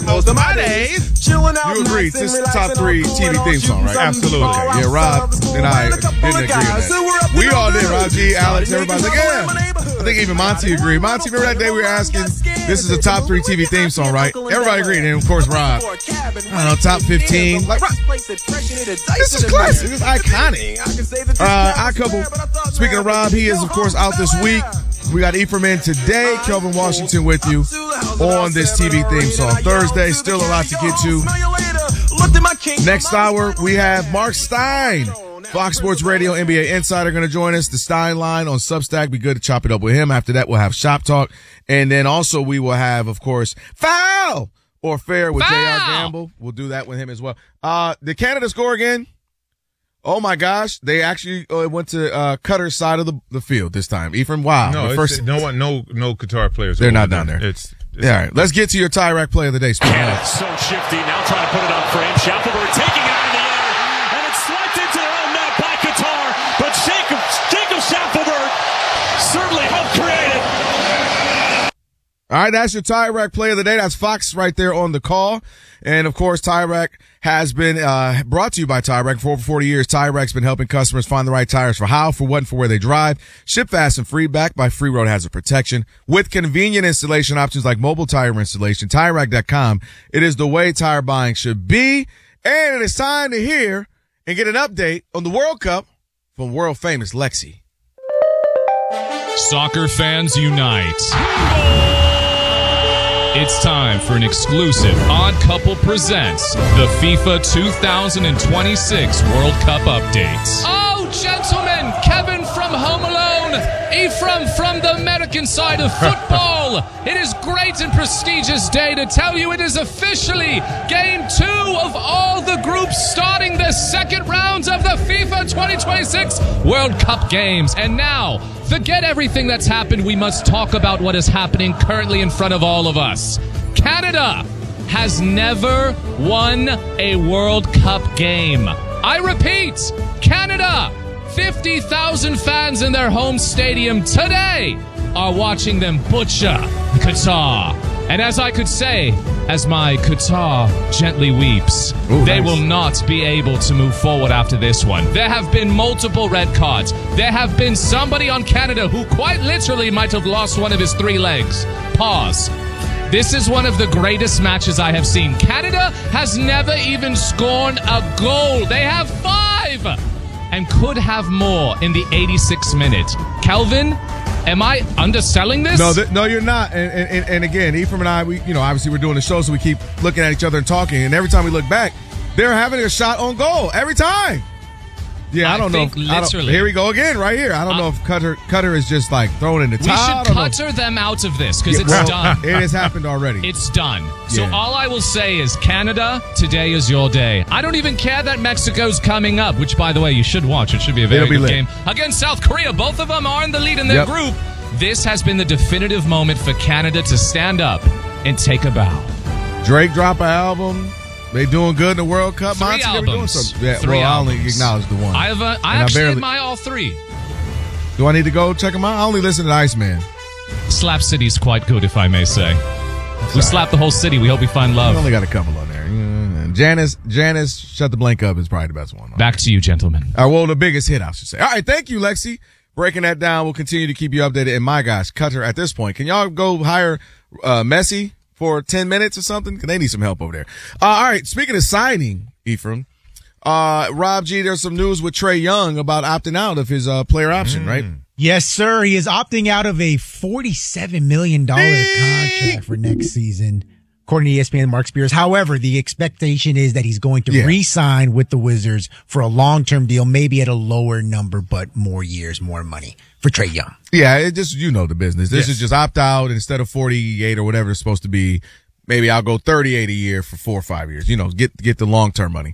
Most of my days. You agree, this is top 3 TV theme song, right? Absolutely. Okay, yeah, Rob and I didn't agree on that. We all did, Rob G, Alex, everybody's like, yeah. I think even Monty agreed. Monty, remember that day we were asking, this is a top 3 TV theme song, right? Everybody agreed, and of course, Rob, I don't know, top 15. Like, Rob, this is classic. This is iconic. Our couple, speaking of Rob, he is, of course, out this week. We got Ephraim in today. Kelvin Washington with you on this TV theme song. Thursday, still a lot to get to. Next hour, we have Mark Stein, Fox Sports Radio NBA Insider, going to join us. The Stein line on Substack. Be good to chop it up with him. After that, we'll have Shop Talk. And then also we will have, of course, Foul or Fair with J.R. Gamble. We'll do that with him as well. Did Canada score again? Oh my gosh! They actually went to Qatar's side of the field this time. Ephraim, wow! No, no Qatar players. They're not down there. It's all right. Let's get to your Tyrac play of the day. So shifty now, trying to put it on frame. Shackelford taking it out of the air, and it's swiped into their own net by Qatar. But Jacob Shackelford certainly helped create it. All right, that's your Tyrac play of the day. That's Fox right there on the call. And, of course, Tyrac has been brought to you by Tyrac. For over 40 years, Tyrac's been helping customers find the right tires for how, for what, and for where they drive. Ship fast and free, backed by Free Road Hazard Protection. With convenient installation options like mobile tire installation, Tyrac.com. It is the way tire buying should be. And it is time to hear and get an update on the World Cup from world-famous Lexi. Soccer fans unite. It's time for an exclusive Odd Couple Presents the FIFA 2026 World Cup updates. Oh, gentlemen, Kevin from Home Alone, Ephraim from the American side of football. It is great and prestigious day to tell you it is officially Game 2 of all the groups starting the second rounds of the FIFA 2026 World Cup games. And now, forget everything that's happened. We must talk about what is happening currently in front of all of us. Canada has never won a World Cup game. I repeat, Canada, 50,000 fans in their home stadium today are watching them butcher Qatar. And as I could say, as my Qatar gently weeps, they will not be able to move forward after this one. There have been multiple red cards. There have been somebody on Canada who quite literally might have lost one of his 3 legs. Pause. This is one of the greatest matches I have seen. Canada has never even scored a goal. They have 5 and could have more in the 86th minute. Kelvin, am I underselling this? No, you're not. And again, Ephraim and I, we, obviously we're doing the show, so we keep looking at each other and talking. And every time we look back, they're having a shot on goal every time. Yeah, I don't know. Literally. Here we go again, right here. I don't know if Qatar is just like throwing in the towel. We should Qatar them out of this because it's done. It has happened already. It's done. So all I will say is, Canada, today is your day. I don't even care that Mexico's coming up, which, by the way, you should watch. It should be a very good game. Against South Korea, both of them are in the lead in their group. This has been the definitive moment for Canada to stand up and take a bow. Drake drop an album. They doing good in the World Cup. 3 albums. Yeah, 3 albums. I albums. only acknowledge the one. I actually admire all 3. Do I need to go check them out? I only listen to Iceman. Slap City's quite good, if I may say. We slap the whole city. We hope we find love. We only got a couple on there. Janice, Shut the Blank Up is probably the best one. Back to you, gentlemen. Well, the biggest hit, I should say. All right, thank you, Lexi. Breaking that down. We'll continue to keep you updated. And my gosh, Qatar at this point. Can y'all go hire Messi for 10 minutes or something? Because they need some help over there. All right, speaking of signing, Ephraim, Rob G, there's some news with Trae Young about opting out of his player option, right? Yes, sir. He is opting out of a $47 million contract for next season, according to ESPN and Mark Spears. However, the expectation is that he's going to re-sign with the Wizards for a long-term deal, maybe at a lower number, but more years, more money for Trae Young. Yeah, it just, the business. This is just opt out instead of 48 or whatever it's supposed to be. Maybe I'll go 38 a year for 4 or 5 years, get the long-term money.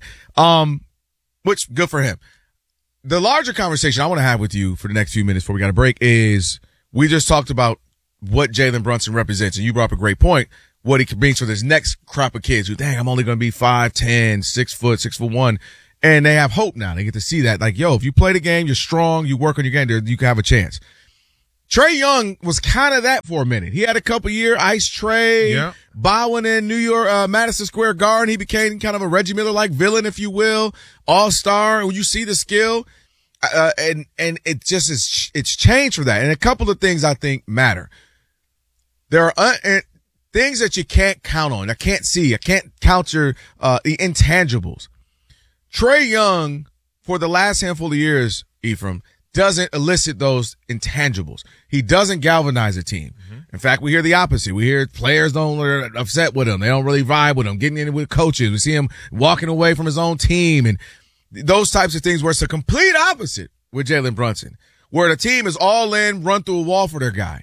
Which good for him. The larger conversation I want to have with you for the next few minutes before we got a break is we just talked about what Jalen Brunson represents, and you brought up a great point, what he brings for this next crop of kids who, dang, I'm only going to be 5'10", 6'1", and they have hope now. They get to see that, like, yo, if you play the game, you're strong, you work on your game, you can have a chance. Trae Young was kind of that for a minute. He had a couple year Ice Trae, Bowen in New York, Madison Square Garden. He became kind of a Reggie Miller-like villain, if you will, all-star. When you see the skill, and it just is, it's changed for that. And a couple of things I think matter. There are things that you can't count on. I can't see. I can't count the intangibles. Trae Young, for the last handful of years, Ephraim, doesn't elicit those intangibles. He doesn't galvanize a team. Mm-hmm. In fact, we hear the opposite. We hear players are upset with him. They don't really vibe with him, getting in with coaches. We see him walking away from his own team and those types of things where it's a complete opposite with Jalen Brunson, where the team is all in, run through a wall for their guy.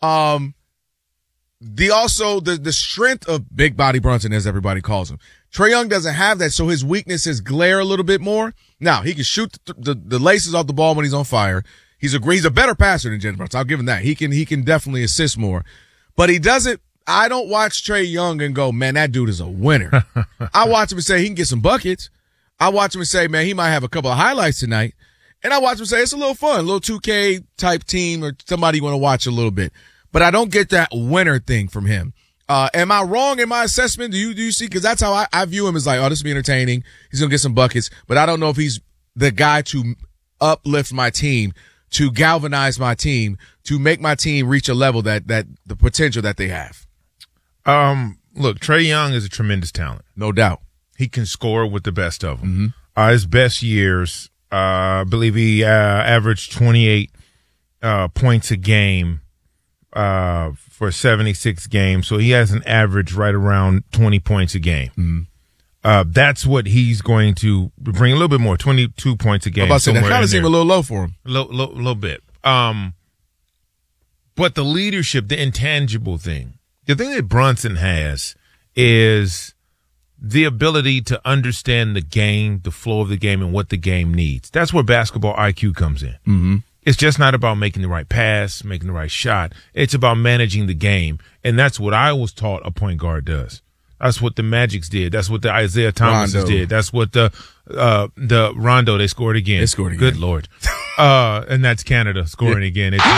The strength of Big Body Brunson, as everybody calls him. Trae Young doesn't have that, so his weaknesses glare a little bit more. Now, he can shoot the laces off the ball when he's on fire. He's a better passer than Jalen Brunson. I'll give him that. He can definitely assist more. But he doesn't, I don't watch Trae Young and go, man, that dude is a winner. I watch him and say he can get some buckets. I watch him and say, man, he might have a couple of highlights tonight. And I watch him say it's a little fun, a little 2K type team or somebody you want to watch a little bit. But I don't get that winner thing from him. Am I wrong in my assessment? Do you see? Because that's how I view him as like, oh, this will be entertaining. He's going to get some buckets. But I don't know if he's the guy to uplift my team, to galvanize my team, to make my team reach a level that the potential that they have. Look, Trae Young is a tremendous talent. No doubt. He can score with the best of them. Mm-hmm. His best years, I believe he averaged 28 points a game for 76 games. So he has an average right around 20 points a game. Mm-hmm. That's what he's going to bring, a little bit more, 22 points a game. I'm about to say, that kind of seemed a little low for him. Little bit. But the leadership, the intangible thing, the thing that Brunson has is the ability to understand the game, the flow of the game, and what the game needs. That's where basketball IQ comes in. Mm-hmm. It's just not about making the right pass, making the right shot. It's about managing the game. And that's what I was taught a point guard does. That's what the Magics did. That's what the Isaiah Thomases did. That's what the Rondo, they scored again. They scored again. Good Lord. And that's Canada scoring again. Let's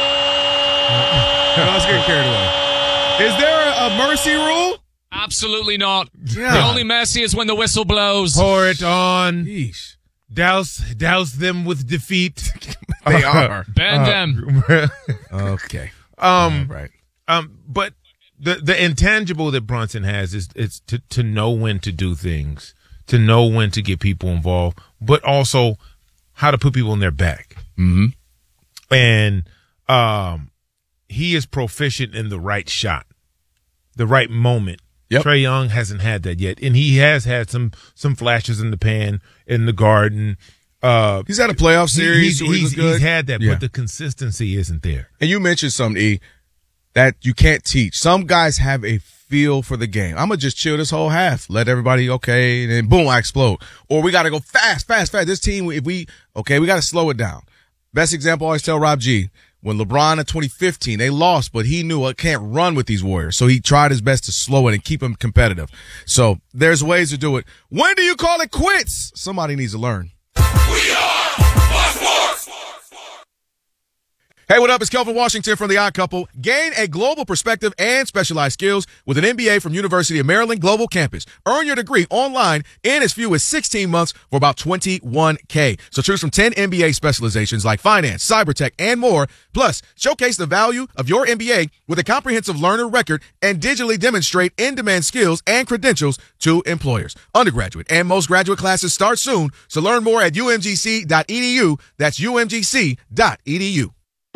get carried away. Is there a mercy rule? Absolutely not. Yeah. The only mercy is when the whistle blows. Pour it on. Yeesh. Douse them with defeat. They are. Ban them. Okay. Right. But the intangible that Brunson has is to know when to do things, to know when to get people involved, but also how to put people in their back. Mm-hmm. And he is proficient in the right shot, the right moment. Yep. Trae Young hasn't had that yet, and he has had some flashes in the pan, in the garden. He's had a playoff series. He's had that, but the consistency isn't there. And you mentioned something, E, that you can't teach. Some guys have a feel for the game. I'm going to just chill this whole half. Let everybody, okay, and then boom, I explode. Or we got to go fast. This team, we got to slow it down. Best example, I always tell Rob G, when LeBron in 2015, they lost, but he knew I can't run with these Warriors. So he tried his best to slow it and keep them competitive. So there's ways to do it. When do you call it quits? Somebody needs to learn. We are Fox Sports. Hey, what up? It's Kelvin Washington from The Odd Couple. Gain a global perspective and specialized skills with an MBA from University of Maryland Global Campus. Earn your degree online in as few as 16 months for about $21K. So choose from 10 MBA specializations like finance, cybertech, and more. Plus, showcase the value of your MBA with a comprehensive learner record and digitally demonstrate in-demand skills and credentials to employers. Undergraduate and most graduate classes start soon. So learn more at umgc.edu. That's umgc.edu.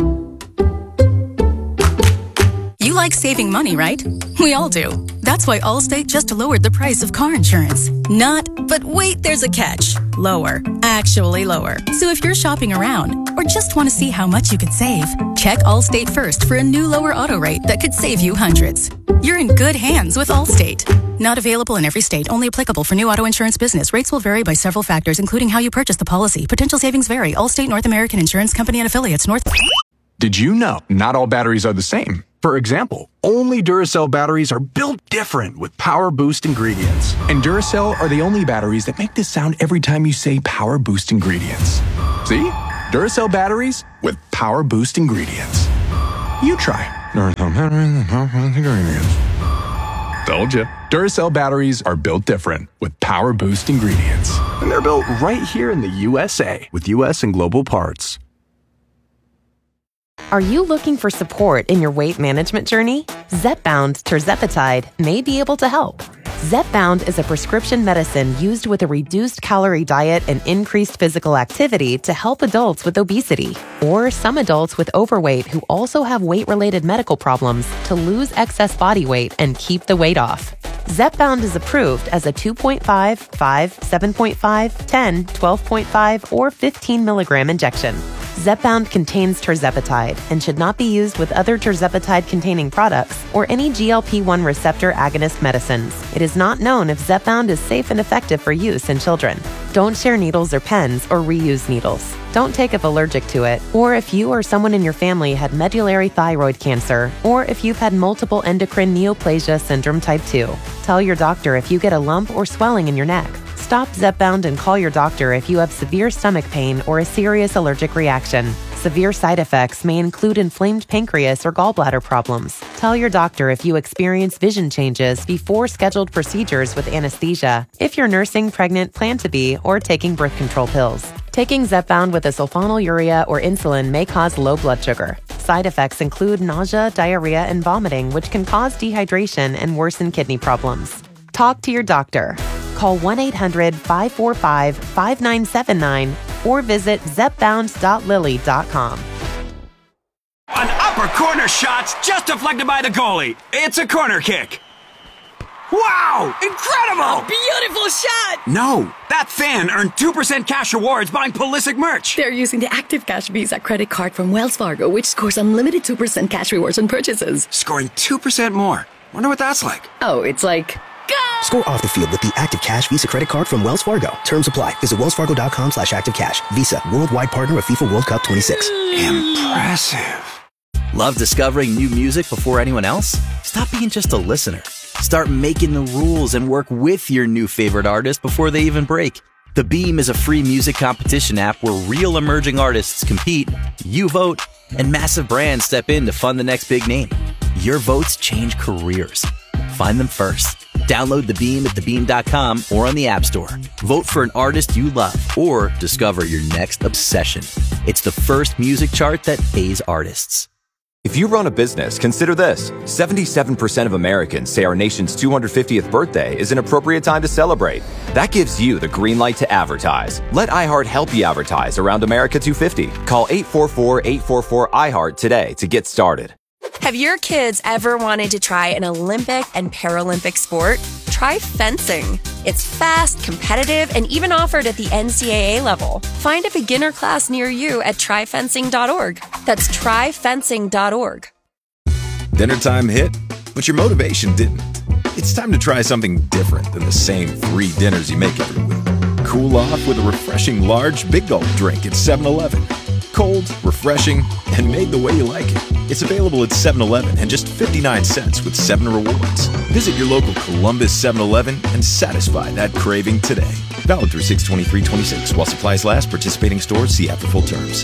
You like saving money, right? We all do. That's why Allstate just lowered the price of car insurance. But wait, there's a catch. Lower. Actually lower. So if you're shopping around or just want to see how much you could save, check Allstate first for a new lower auto rate that could save you hundreds. You're in good hands with Allstate. Not available in every state. Only applicable for new auto insurance business. Rates will vary by several factors, including how you purchase the policy. Potential savings vary. Allstate North American Insurance Company and affiliates. Did you know not all batteries are the same? For example, only Duracell batteries are built different with Power Boost ingredients. And Duracell are the only batteries that make this sound every time you say Power Boost ingredients. See? Duracell batteries with Power Boost ingredients. You try. Told ya. Duracell batteries are built different with Power Boost ingredients. And they're built right here in the USA with US and global parts. Are you looking for support in your weight management journey? Zepbound tirzepatide may be able to help. Zepbound is a prescription medicine used with a reduced calorie diet and increased physical activity to help adults with obesity or some adults with overweight who also have weight-related medical problems to lose excess body weight and keep the weight off. Zepbound is approved as a 2.5, 5, 7.5, 10, 12.5, or 15 milligram injection. Zepbound contains tirzepatide and should not be used with other tirzepatide-containing products or any GLP-1 receptor agonist medicines. It is not known if Zepbound is safe and effective for use in children. Don't share needles or pens or reuse needles. Don't take if allergic to it, or if you or someone in your family had medullary thyroid cancer, or if you've had multiple endocrine neoplasia syndrome type 2. Tell your doctor if you get a lump or swelling in your neck. Stop Zepbound and call your doctor if you have severe stomach pain or a serious allergic reaction. Severe side effects may include inflamed pancreas or gallbladder problems. Tell your doctor if you experience vision changes before scheduled procedures with anesthesia, if you're nursing, pregnant, plan to be, or taking birth control pills. Taking Zepbound with a sulfonylurea or insulin may cause low blood sugar. Side effects include nausea, diarrhea, and vomiting, which can cause dehydration and worsen kidney problems. Talk to your doctor. Call 1-800-545-5979 or visit zepbound.lily.com. An upper corner shot's just deflected by the goalie. It's a corner kick. Wow! Incredible! A beautiful shot! No, that fan earned 2% cash rewards buying Pulisic merch. They're using the Active Cash Visa credit card from Wells Fargo, which scores unlimited 2% cash rewards on purchases. Scoring 2% more. Wonder what that's like. Oh, it's like... Go! Score off the field with the Active Cash Visa credit card from Wells Fargo. Terms apply. Visit wellsfargo.com/activecash. Visa, worldwide partner of FIFA World Cup 26. Impressive. Love discovering new music before anyone else? Stop being just a listener. Start making the rules and work with your new favorite artist before they even break. The Beam is a free music competition app where real emerging artists compete, you vote, and massive brands step in to fund the next big name. Your votes change careers. Find them first. Download The Beam at thebeam.com or on the App Store. Vote for an artist you love or discover your next obsession. It's the first music chart that pays artists. If you run a business, consider this. 77% of Americans say our nation's 250th birthday is an appropriate time to celebrate. That gives you the green light to advertise. Let iHeart help you advertise around America 250. Call 844-844-iHeart today to get started. Have your kids ever wanted to try an Olympic and Paralympic sport? Try fencing. It's fast, competitive, and even offered at the NCAA level. Find a beginner class near you at tryfencing.org. That's tryfencing.org. Dinner time hit, but your motivation didn't. It's time to try something different than the same 3 dinners you make every week. Cool off with a refreshing large Big Gulp drink at 7-Eleven. Cold, refreshing, and made the way you like it. It's available at 7-Eleven and just 59 cents with 7 rewards. Visit your local Columbus 7-Eleven and satisfy that craving today. Valid through 6/23/26 while supplies last. Participating stores see app for full terms.